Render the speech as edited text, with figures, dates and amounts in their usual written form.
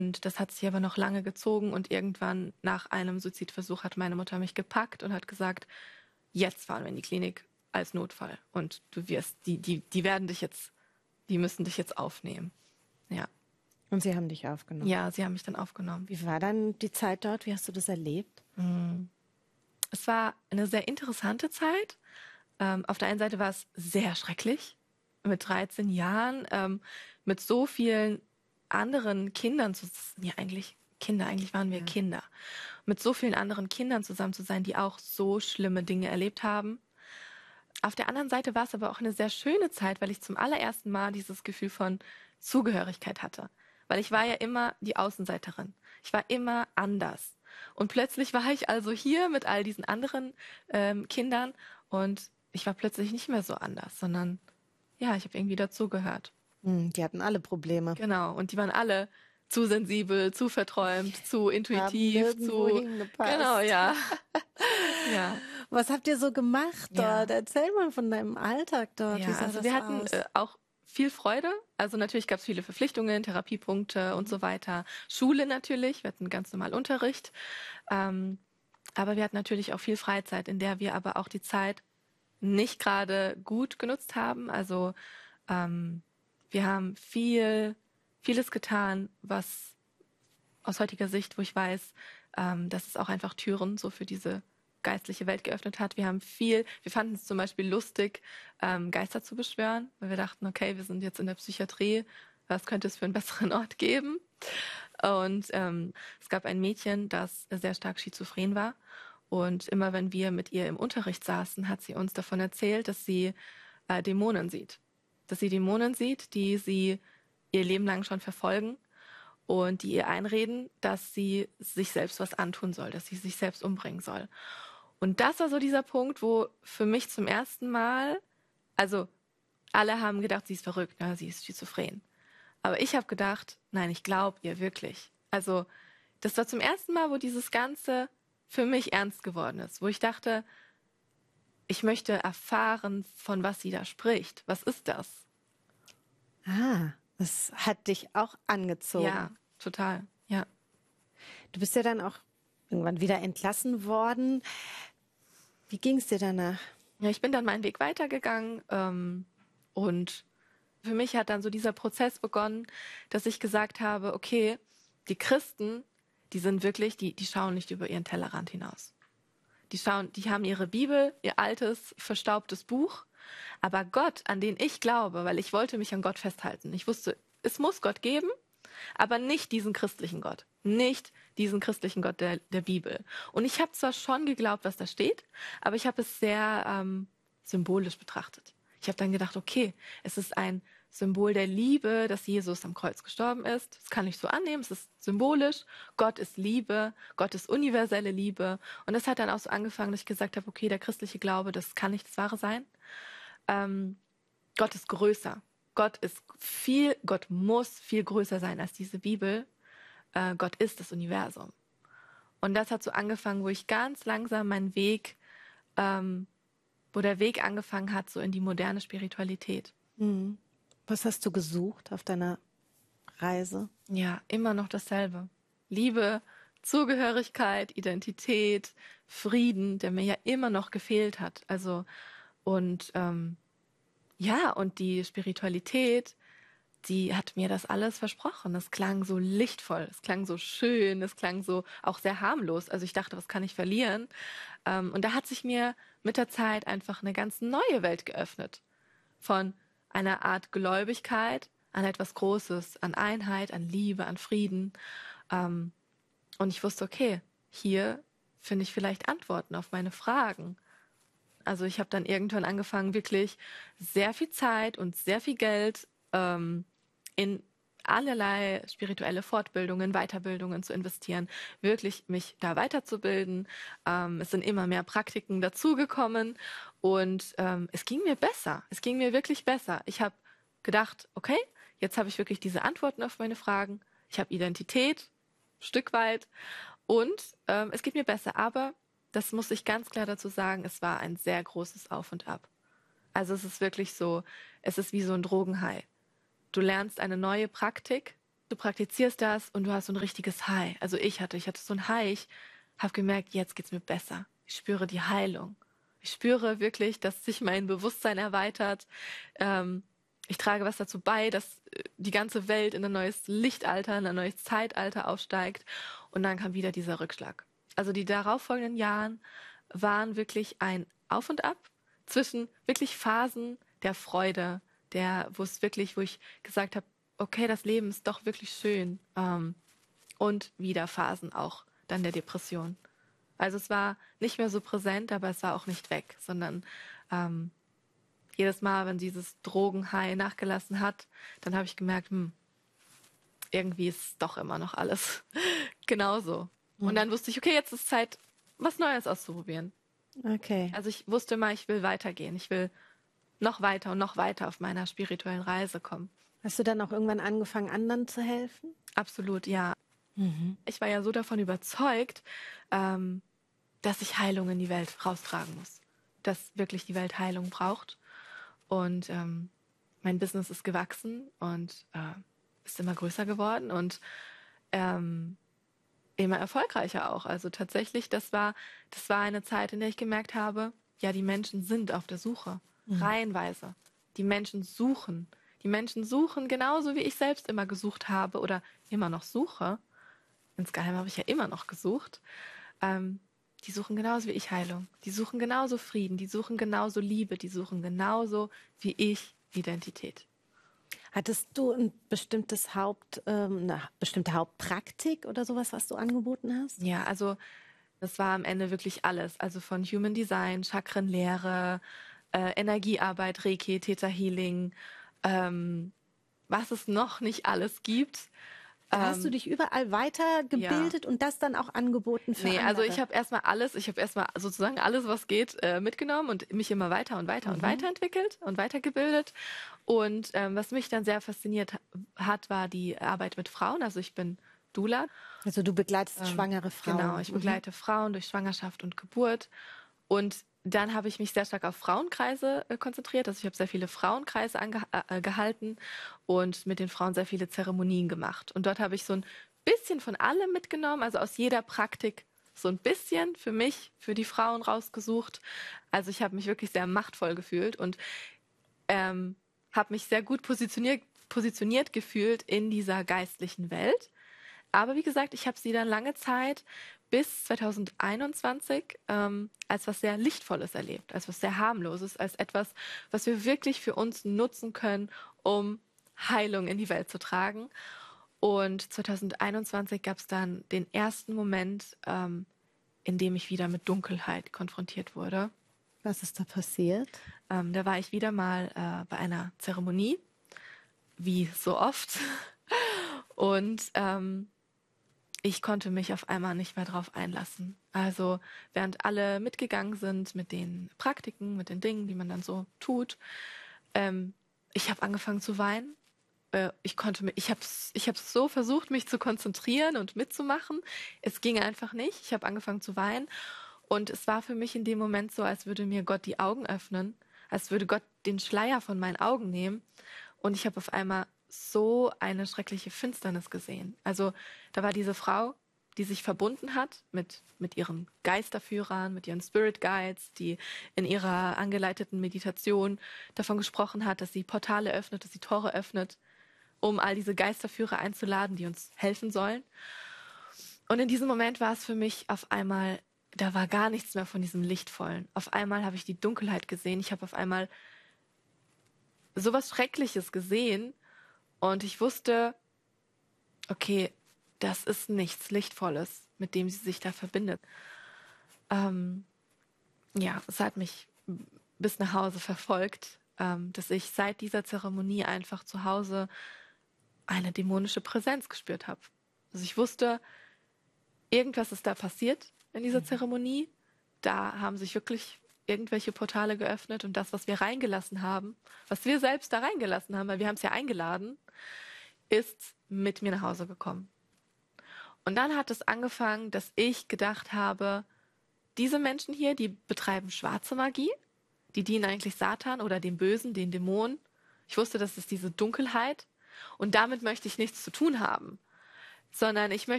Und das hat sich aber noch lange gezogen und irgendwann nach einem Suizidversuch hat meine Mutter mich gepackt und hat gesagt, jetzt fahren wir in die Klinik als Notfall und du wirst, die werden dich jetzt, die müssen dich jetzt aufnehmen. Ja. Und sie haben dich aufgenommen. Ja, sie haben mich dann aufgenommen. Wie war dann die Zeit dort? Wie hast du das erlebt? Es war eine sehr interessante Zeit. Auf der einen Seite war es sehr schrecklich, mit 13 Jahren, mit so vielen anderen Kindern ja, eigentlich waren wir Kinder, mit so vielen anderen Kindern zusammen zu sein, die auch so schlimme Dinge erlebt haben. Auf der anderen Seite war es aber auch eine sehr schöne Zeit, weil ich zum allerersten Mal dieses Gefühl von Zugehörigkeit hatte. Weil ich war ja immer die Außenseiterin. Ich war immer anders. Und plötzlich war ich also hier mit all diesen anderen Kindern und ich war plötzlich nicht mehr so anders, sondern ja, ich habe irgendwie dazugehört. Die hatten alle Probleme. Genau. Und die waren alle zu sensibel, zu verträumt, zu intuitiv, Haben nirgendwo hingepasst. Genau, ja. Ja. Was habt ihr so gemacht dort? Ja. Erzähl mal von deinem Alltag dort. Ja, Wie sah also das wir hatten aus? auch viel Freude. Also natürlich gab es viele Verpflichtungen, Therapiepunkte und so weiter. Schule natürlich, wir hatten ganz normal Unterricht. Aber wir hatten natürlich auch viel Freizeit, in der wir aber auch die Zeit nicht gerade gut genutzt haben. Also wir haben vieles getan, was aus heutiger Sicht, wo ich weiß, dass es auch einfach Türen so für diese geistliche Welt geöffnet hat. Wir fanden es zum Beispiel lustig, Geister zu beschwören, weil wir dachten, okay, wir sind jetzt in der Psychiatrie, was könnte es für einen besseren Ort geben? Und es gab ein Mädchen, das sehr stark schizophren war. Und immer wenn wir mit ihr im Unterricht saßen, hat sie uns davon erzählt, dass sie Dämonen sieht. Dass sie Dämonen sieht, die sie ihr Leben lang schon verfolgen und die ihr einreden, dass sie sich selbst was antun soll, dass sie sich selbst umbringen soll. Und das war so dieser Punkt, wo für mich zum ersten Mal, also alle haben gedacht, sie ist verrückt, ne? Sie ist schizophren. Aber ich habe gedacht, nein, ich glaube ihr wirklich. Also das war zum ersten Mal, wo dieses Ganze für mich ernst geworden ist, wo ich dachte, ich möchte erfahren, von was sie da spricht. Was ist das? Das hat dich auch angezogen. Ja, total, ja. Du bist ja dann auch irgendwann wieder entlassen worden. Wie ging es dir danach? Ja, ich bin dann meinen Weg weitergegangen und für mich hat dann so dieser Prozess begonnen, dass ich gesagt habe, okay, die Christen, die sind wirklich, die schauen nicht über ihren Tellerrand hinaus. Die haben ihre Bibel, ihr altes, verstaubtes Buch, aber Gott, an den ich glaube, weil ich wollte mich an Gott festhalten. Ich wusste, es muss Gott geben, aber nicht diesen christlichen Gott. Nicht diesen christlichen Gott der Bibel. Und ich habe zwar schon geglaubt, was da steht, aber ich habe es sehr symbolisch betrachtet. Ich habe dann gedacht, okay, es ist ein Symbol der Liebe, dass Jesus am Kreuz gestorben ist. Das kann ich so annehmen, es ist symbolisch. Gott ist Liebe, Gott ist universelle Liebe. Und das hat dann auch so angefangen, dass ich gesagt habe, okay, der christliche Glaube, das kann nicht das Wahre sein. Gott ist größer. Gott muss viel größer sein als diese Bibel. Gott ist das Universum. Und das hat so angefangen, wo ich ganz langsam meinen Weg, wo der Weg angefangen hat, so in die moderne Spiritualität. Was hast du gesucht auf deiner Reise? Ja, immer noch dasselbe. Liebe, Zugehörigkeit, Identität, Frieden, der mir ja immer noch gefehlt hat. Also, und ja, und die Spiritualität, die hat mir das alles versprochen. Es klang so lichtvoll, es klang so schön, es klang so auch sehr harmlos. Also ich dachte, was kann ich verlieren? Und da hat sich mir mit der Zeit einfach eine ganz neue Welt geöffnet. Von einer Art Gläubigkeit an etwas Großes, an Einheit, an Liebe, an Frieden. Und ich wusste, okay, hier finde ich vielleicht Antworten auf meine Fragen. Also ich habe dann irgendwann angefangen, wirklich sehr viel Zeit und sehr viel Geld in allerlei spirituelle Fortbildungen, Weiterbildungen zu investieren, wirklich mich da weiterzubilden. Es sind immer mehr Praktiken dazugekommen und es ging mir besser. Es ging mir wirklich besser. Ich habe gedacht, okay, jetzt habe ich wirklich diese Antworten auf meine Fragen. Ich habe Identität, ein Stück weit und es geht mir besser. Aber das muss ich ganz klar dazu sagen, es war ein sehr großes Auf und Ab. Also es ist wirklich so, es ist wie so ein Drogenhigh. Du lernst eine neue Praktik, du praktizierst das und du hast so ein richtiges High. Also ich hatte so ein High. Ich habe gemerkt, jetzt geht's mir besser. Ich spüre die Heilung. Ich spüre wirklich, dass sich mein Bewusstsein erweitert. Ähm, Ich trage was dazu bei, dass die ganze Welt in ein neues Lichtalter, in ein neues Zeitalter aufsteigt. Und dann kam wieder dieser Rückschlag. Also die darauffolgenden Jahren waren wirklich ein Auf und Ab zwischen wirklich Phasen der Freude, wo ich gesagt habe, okay, das Leben ist doch wirklich schön. Und wieder Phasen auch dann der Depression. Also es war nicht mehr so präsent, aber es war auch nicht weg, sondern ähm, jedes Mal, wenn dieses Drogenhigh nachgelassen hat, dann habe ich gemerkt, irgendwie ist doch immer noch alles genauso. Und dann wusste ich, okay, jetzt ist Zeit, was Neues auszuprobieren. Okay. Also ich wusste mal, ich will weitergehen. Ich will noch weiter und noch weiter auf meiner spirituellen Reise kommen. Hast du dann auch irgendwann angefangen, anderen zu helfen? Absolut, ja. Ich war ja so davon überzeugt, dass ich Heilung in die Welt raustragen muss. Dass wirklich die Welt Heilung braucht. Und mein Business ist gewachsen und ist immer größer geworden und immer erfolgreicher auch. Also tatsächlich, das war eine Zeit, in der ich gemerkt habe, ja, die Menschen sind auf der Suche. Reihenweise. Die Menschen suchen. Die Menschen suchen genauso, wie ich selbst immer gesucht habe oder immer noch suche. Insgeheim habe ich ja immer noch gesucht. Die suchen genauso wie ich Heilung. Die suchen genauso Frieden. Die suchen genauso Liebe. Die suchen genauso wie ich Identität. Hattest du ein bestimmtes eine bestimmte Hauptpraktik oder sowas, was du angeboten hast? Ja, also das war am Ende wirklich alles. Also von Human Design, Chakrenlehre, Energiearbeit, Reiki, Theta Healing, was es noch nicht alles gibt. Da hast du dich überall weitergebildet und das dann auch angeboten für andere? Also ich habe erstmal sozusagen alles, was geht, mitgenommen und mich immer weiter und weiter und weiterentwickelt und weitergebildet. Und was mich dann sehr fasziniert hat, war die Arbeit mit Frauen. Also ich bin Doula. Also du begleitest schwangere Frauen. Genau, ich begleite Frauen durch Schwangerschaft und Geburt. Und dann habe ich mich sehr stark auf Frauenkreise konzentriert. Also ich habe sehr viele Frauenkreise gehalten und mit den Frauen sehr viele Zeremonien gemacht. Und dort habe ich so ein bisschen von allem mitgenommen, also aus jeder Praktik so ein bisschen für mich, für die Frauen rausgesucht. Also ich habe mich wirklich sehr machtvoll gefühlt und habe mich sehr gut positioniert gefühlt in dieser geistlichen Welt. Aber wie gesagt, ich habe sie dann lange Zeit bis 2021 als was sehr Lichtvolles erlebt, als was sehr harmloses, als etwas, was wir wirklich für uns nutzen können, um Heilung in die Welt zu tragen. Und 2021 gab es dann den ersten Moment, in dem ich wieder mit Dunkelheit konfrontiert wurde. Was ist da passiert? Da war ich wieder mal bei einer Zeremonie, wie so oft. Und ich konnte mich auf einmal nicht mehr drauf einlassen. Also während alle mitgegangen sind mit den Praktiken, mit den Dingen, die man dann so tut, ich habe angefangen zu weinen. Ich habe so versucht, mich zu konzentrieren und mitzumachen. Es ging einfach nicht. Ich habe angefangen zu weinen. Und es war für mich in dem Moment so, als würde mir Gott die Augen öffnen, als würde Gott den Schleier von meinen Augen nehmen. Und ich habe auf einmal so eine schreckliche Finsternis gesehen. Also da war diese Frau, die sich verbunden hat mit ihren Geisterführern, mit ihren Spirit Guides, die in ihrer angeleiteten Meditation davon gesprochen hat, dass sie Portale öffnet, dass sie Tore öffnet, um all diese Geisterführer einzuladen, die uns helfen sollen. Und in diesem Moment war es für mich auf einmal, da war gar nichts mehr von diesem Lichtvollen. Auf einmal habe ich die Dunkelheit gesehen. Ich habe auf einmal sowas Schreckliches gesehen und ich wusste, okay, das ist nichts Lichtvolles, mit dem sie sich da verbindet. Ja, es hat mich bis nach Hause verfolgt, dass ich seit dieser Zeremonie einfach zu Hause eine dämonische Präsenz gespürt habe. Also ich wusste, irgendwas ist da passiert in dieser Zeremonie. Da haben sich wirklich irgendwelche Portale geöffnet und das, was wir reingelassen haben, was wir selbst da reingelassen haben, weil wir haben es ja eingeladen, ist mit mir nach Hause gekommen. Und dann hat es angefangen, dass ich gedacht habe, diese Menschen hier, die betreiben schwarze Magie, die dienen eigentlich Satan oder dem Bösen, den Dämonen. Ich wusste, das ist diese Dunkelheit. Und damit möchte ich nichts zu tun haben, sondern ich möchte